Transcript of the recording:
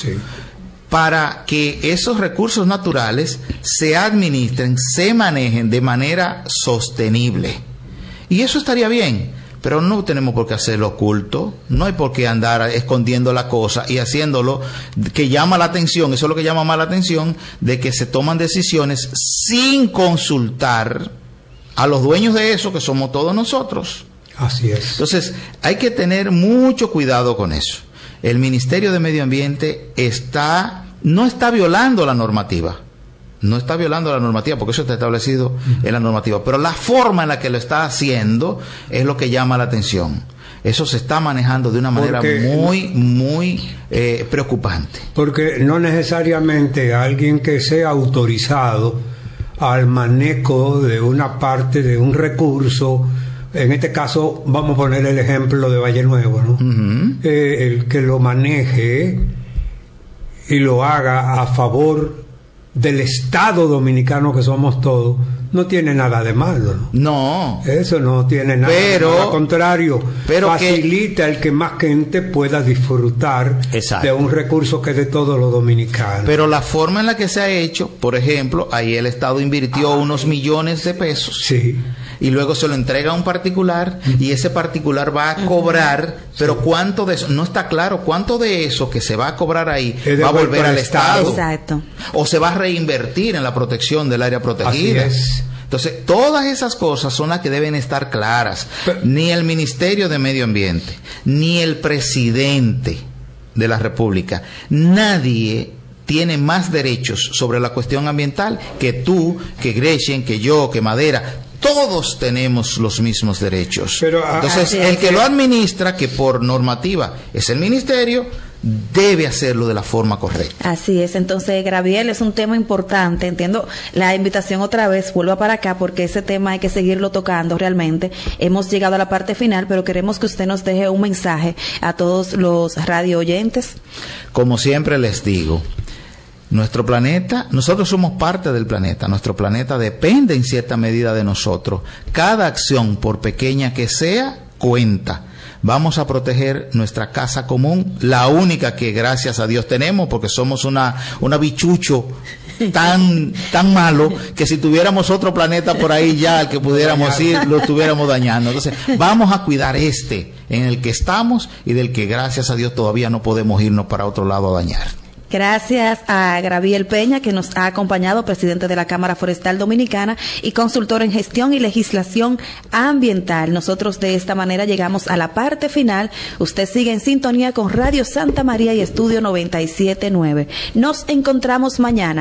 Sí. Para que esos recursos naturales se administren, se manejen de manera sostenible. Y eso estaría bien, pero no tenemos por qué hacerlo oculto, no hay por qué andar escondiendo la cosa y haciéndolo que llama la atención, eso es lo que llama más la atención, de que se toman decisiones sin consultar a los dueños de eso, que somos todos nosotros. Así es. Entonces, hay que tener mucho cuidado con eso. El Ministerio de Medio Ambiente no está violando la normativa. No está violando la normativa, porque eso está establecido en la normativa. Pero la forma en la que lo está haciendo es lo que llama la atención. Eso se está manejando de una manera muy preocupante. Porque no necesariamente alguien que sea autorizado al manejo de una parte de un recurso, en este caso vamos a poner el ejemplo de Valle Nuevo, ¿no? El que lo maneje y lo haga a favor del Estado dominicano que somos todos, no tiene nada de malo, ¿no? No. Eso no tiene nada de malo, al contrario, facilita el que más gente pueda disfrutar de un recurso que es de todos los dominicanos. Pero la forma en la que se ha hecho, por ejemplo, ahí el Estado invirtió unos millones de pesos. Sí. Y luego se lo entrega a un particular y ese particular va a cobrar, pero cuánto de eso, no está claro cuánto de eso que se va a cobrar ahí va a volver al Estado. Exacto. O se va a reinvertir en la protección del área protegida. Así es. Entonces, todas esas cosas son las que deben estar claras. Ni el Ministerio de Medio Ambiente, ni el presidente de la República, nadie tiene más derechos sobre la cuestión ambiental que tú, que Gretchen, que yo, que Madera. Todos tenemos los mismos derechos. Pero, entonces, el que lo administra, que por normativa es el ministerio, debe hacerlo de la forma correcta. Así es. Entonces, Gabriel, es un tema importante. Entiendo la invitación otra vez, vuelva para acá, porque ese tema hay que seguirlo tocando realmente. Hemos llegado a la parte final, pero queremos que usted nos deje un mensaje a todos los radio oyentes. Como siempre les digo, nuestro planeta, nosotros somos parte del planeta, nuestro planeta depende en cierta medida de nosotros. Cada acción, por pequeña que sea, cuenta. Vamos a proteger nuestra casa común, la única que gracias a Dios tenemos, porque somos una bichucho tan malo que si tuviéramos otro planeta por ahí ya al que pudiéramos ir, lo estuviéramos dañando. Entonces, vamos a cuidar en el que estamos y del que gracias a Dios todavía no podemos irnos para otro lado a dañar. Gracias a Gabriel Peña, que nos ha acompañado, presidente de la Cámara Forestal Dominicana y consultor en gestión y legislación ambiental. Nosotros de esta manera llegamos a la parte final. Usted sigue en sintonía con Radio Santa María y Estudio 97.9. Nos encontramos mañana.